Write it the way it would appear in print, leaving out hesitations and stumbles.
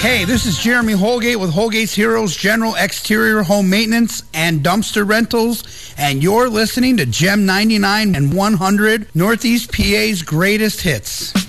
Hey, this is Jeremy Holgate with Holgate's Heroes General Exterior Home Maintenance and Dumpster Rentals, and you're listening to Gem 99 and 100, Northeast PA's greatest hits.